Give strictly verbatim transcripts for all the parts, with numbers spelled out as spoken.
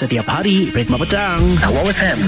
setiap hari Ritma Petang, Awam F M.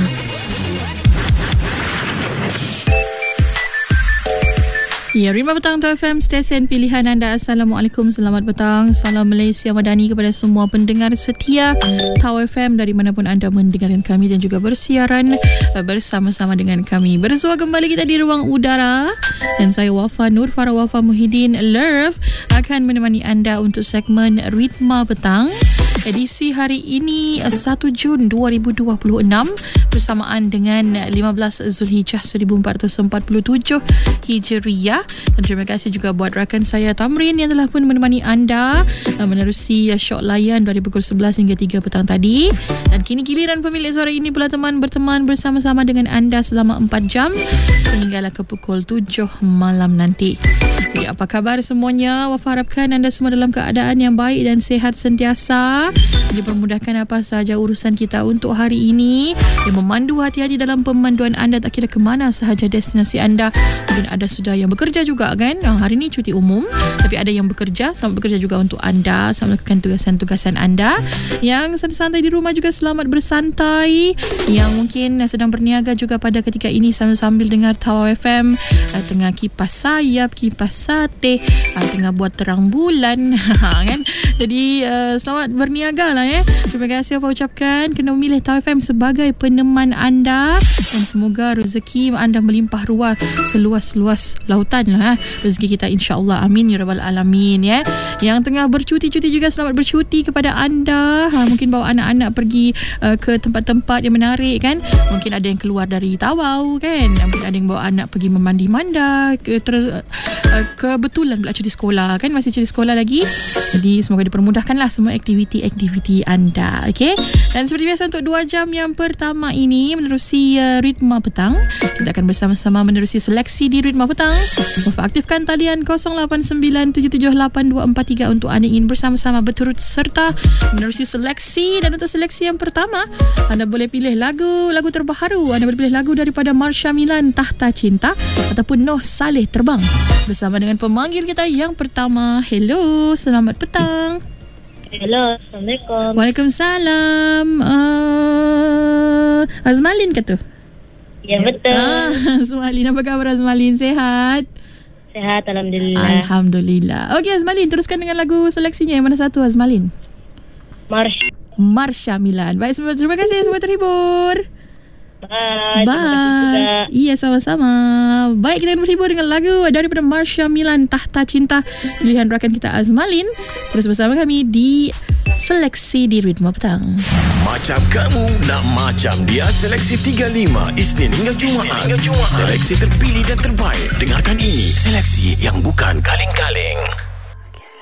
Ya, Ritma Petang T F M, stesen pilihan anda. Assalamualaikum, selamat petang. Salam Malaysia Madani kepada semua pendengar setia Tau F M dari manapun anda mendengarkan kami dan juga bersiaran bersama-sama dengan kami. Bersua kembali kita di ruang udara dan saya Wafa Nur Farah Wafa Muhyiddin Love akan menemani anda untuk segmen Ritma Petang edisi hari ini satu Jun dua ribu dua puluh enam bersamaan dengan lima belas Zulhijjah seribu empat ratus empat puluh tujuh Hijriah. Dan terima kasih juga buat rakan saya Tamrin yang telah pun menemani anda menerusi short layan dari pukul sebelas hingga tiga petang tadi. Dan kini giliran pemilik suara ini pula teman berteman bersama-sama dengan anda selama empat jam sehinggalah ke pukul tujuh malam nanti. Jadi apa khabar semuanya? Wafa harapkan anda semua dalam keadaan yang baik dan sihat sentiasa. Dipermudahkan apa sahaja urusan kita untuk hari ini. Yang memandu hati-hati dalam pemanduan anda tak kira ke mana sahaja destinasi anda. Mungkin ada sudah yang bekerja juga kan. Hari ini cuti umum, tapi ada yang bekerja. Selamat bekerja juga untuk anda. Selamat melakukan tugasan-tugasan anda. Yang santai-santai di rumah juga selamat bersantai. Yang mungkin sedang berniaga juga pada ketika ini sambil-sambil dengar Tau F M, tengah kipas sayap, kipas sate, tengah buat terang bulan kan. Jadi uh, selamat berniaga lah ya. Terima kasih apa ucapkan kena memilih Tau F M sebagai peneman anda dan semoga rezeki anda melimpah ruah seluas-luas lautan lah rezeki kita, insya-Allah. Amin ya rabbal alamin ya. Yang tengah bercuti-cuti juga selamat bercuti kepada anda. Ha, mungkin bawa anak-anak pergi uh, ke tempat-tempat yang menarik kan. Mungkin ada yang keluar dari Tawau kan. Mungkin ada yang bawa anak pergi memandi-manda ke ter, uh, kebetulan pula cuti sekolah kan, masih cuti sekolah lagi. Jadi semoga dipermudahkanlah semua aktiviti-aktiviti anda. Okey. Dan seperti biasa untuk dua jam yang pertama ini menerusi uh, Ritma Petang, kita akan bersama-sama menerusi seleksi di Ritma Petang. Aktifkan talian kosong lapan sembilan tujuh tujuh lapan dua empat tiga untuk anda ingin bersama-sama berturut serta menerusi seleksi. Dan untuk seleksi yang pertama, anda boleh pilih lagu lagu terbaru. Anda boleh pilih lagu daripada Marsha Milan, Tahta Cinta, ataupun Noh Saleh, Terbang. Bersama dengan pemanggil kita yang pertama. Hello, selamat petang. Hello, Assalamualaikum. Waalaikumsalam. uh, Azmalin ke tu? Ya, betul. Ah, Azmalin, apa khabar Azmalin? Sehat? Sehat, Alhamdulillah. Alhamdulillah. Okey Azmalin, teruskan dengan lagu seleksinya. Yang mana satu Azmalin? Marsha. Marsha Milan. Baik, terima kasih, semua terhibur. Bye. Bye. Iya, sama-sama. Baik, kita berhibur dengan lagu daripada Marsha Milan, Tahta Cinta, pilihan rakan kita Azmalin. Terus bersama kami di seleksi di Ritma Petang. Macam kamu nak macam dia, seleksi tiga puluh lima Isnin hingga Jumaat. Seleksi terpilih dan terbaik. Dengarkan ini, seleksi yang bukan kaleng-kaleng.